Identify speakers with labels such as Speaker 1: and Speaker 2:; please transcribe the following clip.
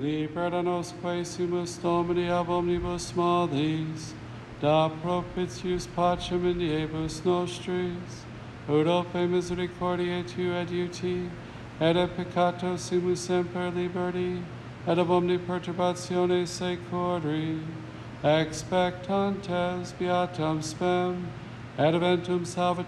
Speaker 1: Libera nos sumus Domini ab omnibus males, da propitius pacem in diebus nostris, ut ope misericordiae tu et uti, et a peccato sumus semper liberti, et ab omni perturbatione securi, expectantes beatam spem, et eventum salvationem